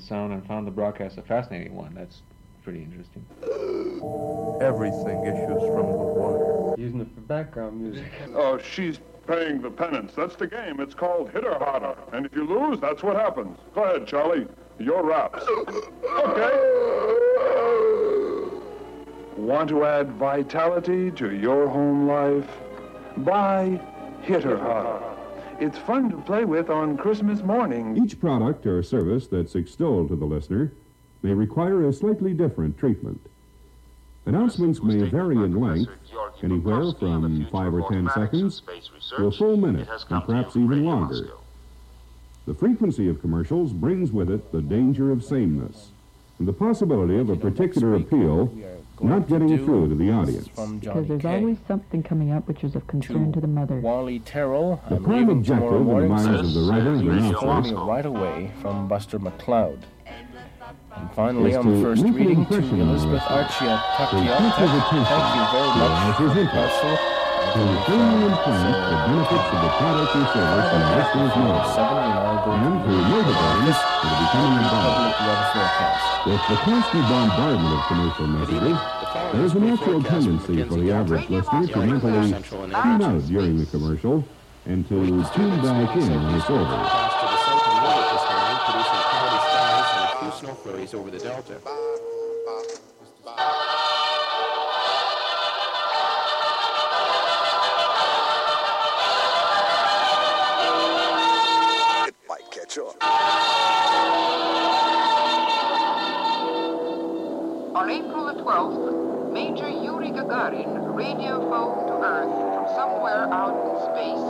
sound and found the broadcast a fascinating one. That's pretty interesting. Everything issues from the wire. Using it for background music. Oh, she's paying the penance. That's the game. It's called Hit or Harder. And if you lose, that's what happens. Go ahead, Charlie. Your raps. Okay. Want to add vitality to your home life? Buy Hit or Harder. It's fun to play with on Christmas morning. Each product or service that's extolled to the listener may require a slightly different treatment. Announcements may vary in length, anywhere from 5 or 10 seconds to a full minute, and perhaps even longer. The frequency of commercials brings with it the danger of sameness, and the possibility of a particular appeal not getting through to the audience. Because there's always something coming up which is of concern to the mother. Wally Terrell, the prime objective in the minds of the writer and announcer right away from Buster McCloud. And finally, on the first reading, to Elizabeth Archia Tuckia. Thank you very much, Russell. To firmly implant the benefits of the product or service in the listener's mind, and to motivate them to becoming involved. With the constant bombardment of commercial messages, there is a natural tendency for the average listener to mentally tune out during the commercial and to tune back in when it's over. Snow flurries over the Delta. It might catch on. On April the 12th, Major Yuri Gagarin radio phoned to Earth from somewhere out in space.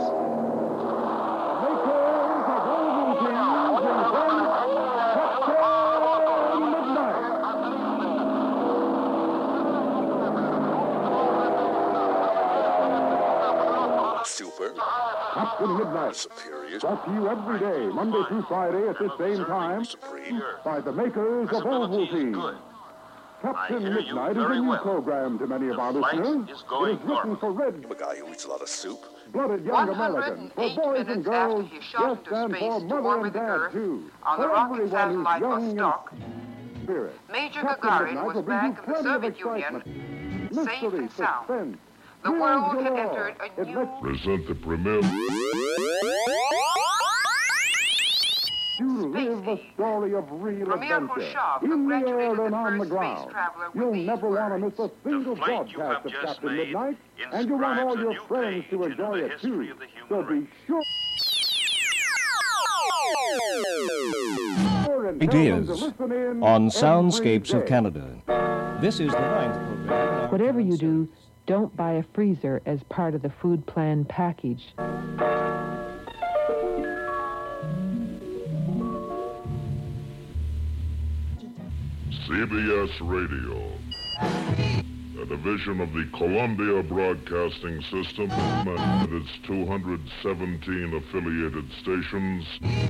Captain Midnight. Superior. Brought to you every day, Monday through Friday at this same time, by the makers of Ovaltine. Captain Midnight is a new program to many of our listeners. It is written for red, A guy who eats a lot of soup. blooded young Americans, for boys and girls, yes, and for mother and dad, too. On the For rocket everyone who's satellite young Vostok, and spirit. Major Captain Gagarin Midnight was will bring you back in the plenty of Soviet Union, excitement, safe mystery, and sound. suspense. The world had entered a new... Present the premiere. You live a story of real Premier adventure, Khrushchev in the air congratulated and the on the first ground. space traveler with You'll these never want to words. miss a single broadcast of Captain Midnight, and you want all your friends to enjoy it too. So be sure and It tell them is to listen in on every Soundscapes of day. Canada. This is the 9th program. Whatever you do, don't buy a freezer as part of the food plan package. CBS Radio, a division of the Columbia Broadcasting System and its 217 affiliated stations.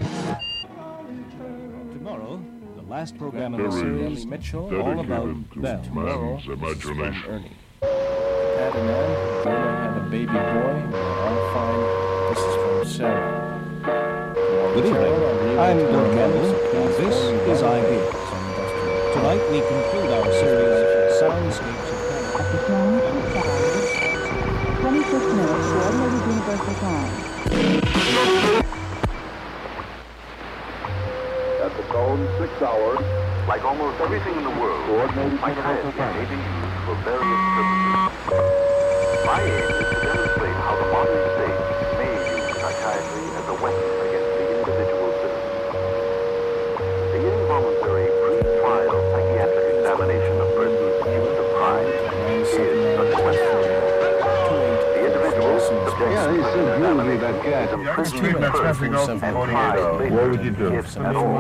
Tomorrow, the last program in the Series series, Mitchell, all dedicated about to Bell. Tomorrow, man's imagination. Ernie. Pat and Ann, Jonah had a baby boy, and they're all fine. This is from Sarah. Good evening. I'm Bill Campbell, and this is Ideas. Tonight we conclude our series of Soundscapes of Canada. 26 minutes, coordinated universal time. At the tone, 6 hours. Like almost everything in the world, Coordinated psychiatry universal may be time. used for various purposes. My aim is to demonstrate how the modern state may use psychiatry as a weapon against the individual citizen. The involuntary pre-trial psychiatric examination of persons accused of crime is such a weapon. The individual subjects to examination is imprisoned first and tried later. What would you do? If at all.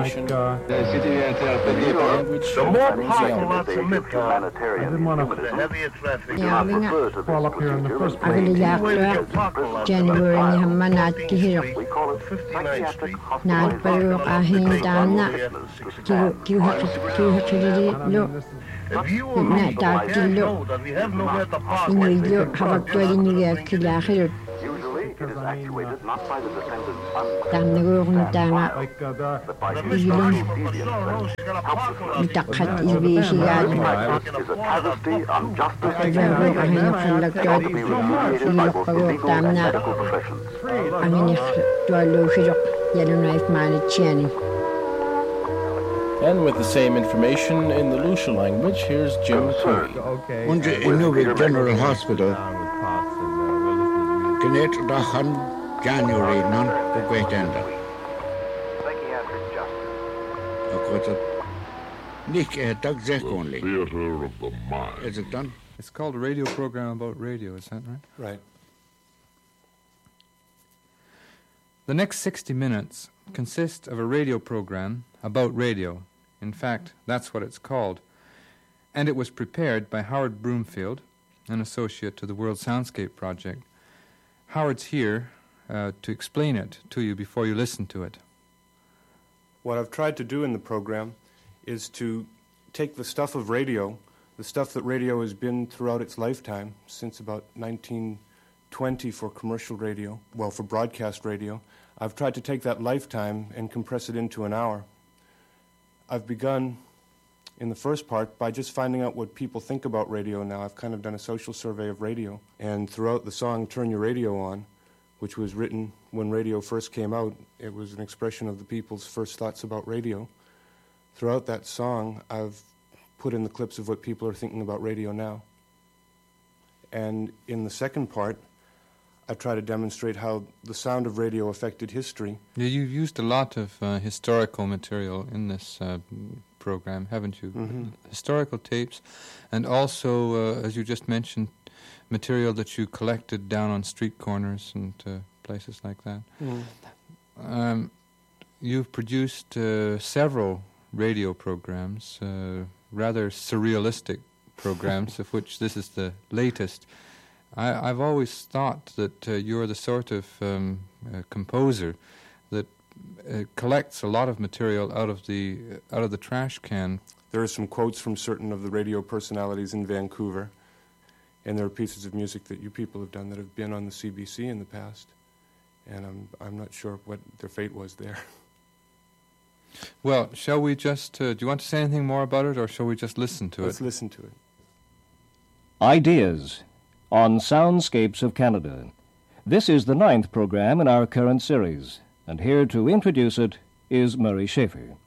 The more powerful I submit to, I didn't want to heavier traffic. Ja, I ville jahtua January hamana kihiro. Na paru ahindana kiuhatiri lo. Na takilo. Inyo havaktuali niya kilahiro. it is actuated not by the descendants Tanneruurntana but by his social deviance and helplessness. mitakhat ilviisigaat Is a travesty on justice averru ahinaqallaktuat illoqqaruurtaamna medical professions. anginertualluusisoq yalunaif maanitsiani. And with the same information in the Lucia language, here's Jim Curry. Unser Inuvik General Hospital Genet Dahan January non the great ender. Psychiatric justice. Akota Nick Doug Zek only. Theater of the mind. Is it done? It's called a radio program about radio, is that right? Right. The next 60 minutes consist of a radio program about radio. In fact, that's what it's called. And it was prepared by Howard Broomfield, an associate to the World Soundscape Project. Howard's here to explain it to you before you listen to it. What I've tried to do in the program is to take the stuff of radio, the stuff that radio has been throughout its lifetime, since about 1920 for commercial radio, well, for broadcast radio. I've tried to take that lifetime and compress it into an hour. I've begun in the first part by just finding out what people think about radio now. I've kind of done a social survey of radio. And throughout the song, Turn Your Radio On, which was written when radio first came out, it was an expression of the people's first thoughts about radio. Throughout that song, I've put in the clips of what people are thinking about radio now. And in the second part, I try to demonstrate how the sound of radio affected history. Yeah, you've used a lot of historical material in this program, haven't you? Mm-hmm. Historical tapes, and also, as you just mentioned, material that you collected down on street corners and places like that. Mm. You've produced several radio programs, rather surrealistic programs, of which this is the latest. I've always thought that you're the sort of composer that collects a lot of material out of the trash can. There are some quotes from certain of the radio personalities in Vancouver, and there are pieces of music that you people have done that have been on the CBC in the past, and I'm not sure what their fate was there. Well, shall we just, do you want to say anything more about it, or shall we just listen to it? Let's listen to it. Ideas on Soundscapes of Canada. This is the 9th program in our current series, and here to introduce it is Murray Schafer.